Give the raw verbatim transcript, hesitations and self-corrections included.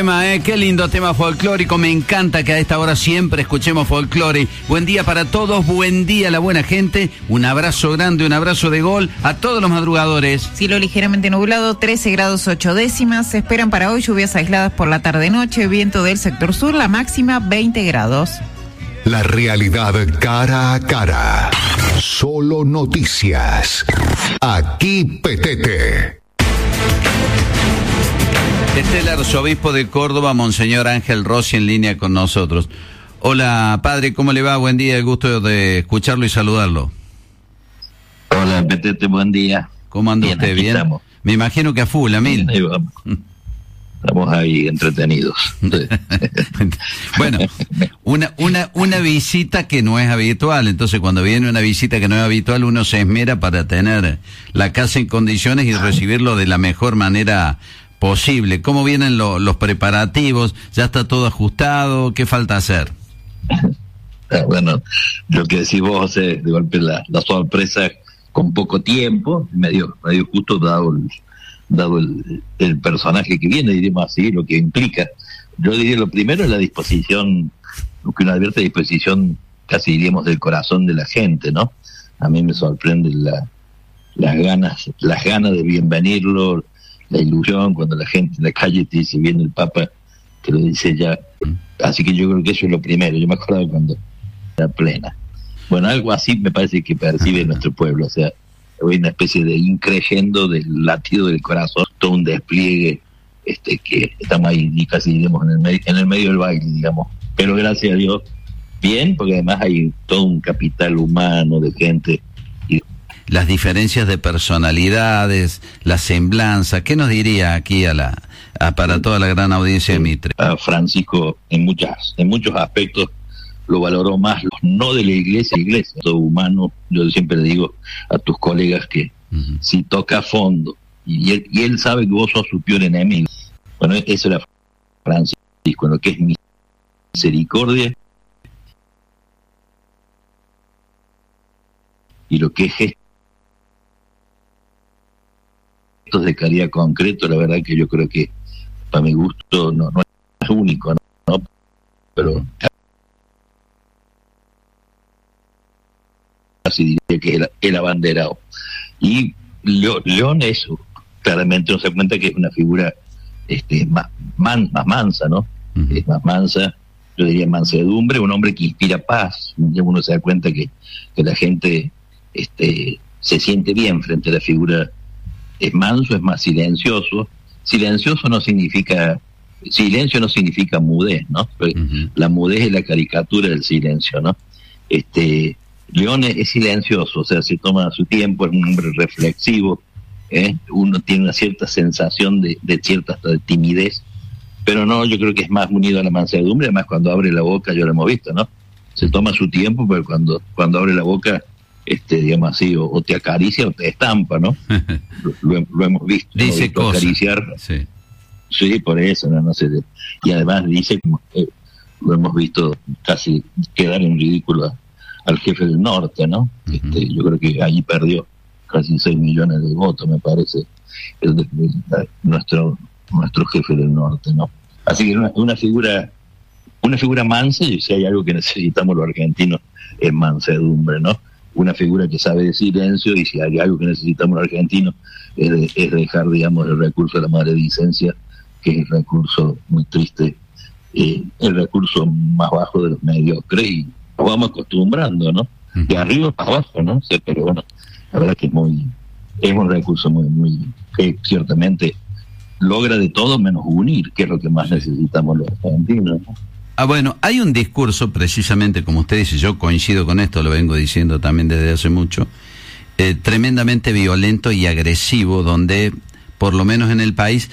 Eh, qué lindo tema folclórico, me encanta que a esta hora siempre escuchemos folclore. Buen día para todos, buen día a la buena gente, un abrazo grande, un abrazo de gol a todos los madrugadores. Cielo ligeramente nublado, trece grados ocho décimas, se esperan para hoy lluvias aisladas por la tarde-noche, viento del sector sur, la máxima veinte grados. La realidad cara a cara, solo noticias, aquí Petete. Está el arzobispo de Córdoba, Monseñor Ángel Rossi, en línea con nosotros. Hola, padre, ¿cómo le va? Buen día, el gusto de escucharlo y saludarlo. Hola, Petete, buen día. ¿Cómo anda bien, usted? ¿Bien? Estamos. Me imagino que a full, a mil. Ahí vamos. Estamos ahí entretenidos. Bueno, una, una, una visita que no es habitual, entonces cuando viene una visita que no es habitual, uno se esmera para tener la casa en condiciones y recibirlo de la mejor manera posible. ¿Cómo vienen lo, los preparativos? ¿Ya está todo ajustado? ¿Qué falta hacer? Bueno, lo que decís vos es de golpe la, la sorpresa con poco tiempo, medio, medio justo dado el, dado el, el personaje que viene, diríamos así, lo que implica. Yo diría lo primero es la disposición, lo que uno advierte, disposición casi diríamos del corazón de la gente, ¿no? A mí me sorprende la, las ganas, las ganas de bienvenirlo, la ilusión cuando la gente en la calle te dice viene el Papa, te lo dice ya. Así que yo creo que eso es lo primero. Yo me acuerdo cuando era plena. Bueno, algo así me parece que percibe nuestro pueblo. O sea, hay una especie de increyendo del latido del corazón, todo un despliegue este que estamos ahí y casi diremos en el, medio, en el medio del baile, digamos. Pero gracias a Dios, bien, porque además hay todo un capital humano de gente. Las diferencias de personalidades, la semblanza, ¿qué nos diría aquí a la a, para toda la gran audiencia de Mitre? A Francisco en muchas en muchos aspectos lo valoró más, los no de la iglesia, iglesia, todo humano. Yo siempre le digo a tus colegas que uh-huh. si toca a fondo y él, y él sabe que vos sos su peor enemigo. Bueno, eso era Francisco, lo que es misericordia y lo que es gesto de caridad concreto. La verdad que yo creo que para mi gusto no, no es único, ¿no? ¿no? Pero así diría que es el, el abanderado. Y León, León eso, claramente uno se da cuenta que es una figura este más, man, más mansa, ¿no? Uh-huh. Es más mansa, yo diría mansedumbre, un hombre que inspira paz. Uno se da cuenta que, que la gente este se siente bien frente a la figura. Es manso, es más silencioso. Silencioso no significa, silencio no significa mudez, ¿no? Uh-huh. La mudez es la caricatura del silencio, ¿no? Este, León es, es silencioso, o sea, se toma su tiempo, es un hombre reflexivo, ¿eh? Uno tiene una cierta sensación de, de cierta hasta de timidez, pero no, yo creo que es más unido a la mansedumbre. Además cuando abre la boca, ya lo hemos visto, ¿no? Se toma su tiempo, pero cuando, cuando abre la boca, este digamos así, o, o te acaricia o te estampa, ¿no? lo, lo, lo hemos visto. Dice visto cosas. Acariciar. Sí. Sí, por eso, no, no sé. Y además dice, como eh, lo hemos visto casi quedar en ridículo a, al jefe del norte, ¿no? Uh-huh. Este, yo creo que allí perdió casi seis millones de votos, me parece, el de, de, de, nuestro nuestro jefe del norte, ¿no? Así que una, una figura una figura mansa, y si hay algo que necesitamos los argentinos es mansedumbre, ¿no? Una figura que sabe de silencio, y si hay algo que necesitamos los argentinos es, de, es dejar, digamos, el recurso de la maledicencia, que es el recurso muy triste, eh, el recurso más bajo de los mediocres, y nos vamos acostumbrando, ¿no? Uh-huh. De arriba para abajo, ¿no? Sí, pero bueno, la verdad que es muy, es un recurso muy, muy, que ciertamente logra de todo menos unir, que es lo que más necesitamos los argentinos, ¿no? Ah, bueno, hay un discurso, precisamente como usted dice, yo coincido con esto, lo vengo diciendo también desde hace mucho, eh, tremendamente violento y agresivo, donde, por lo menos en el país,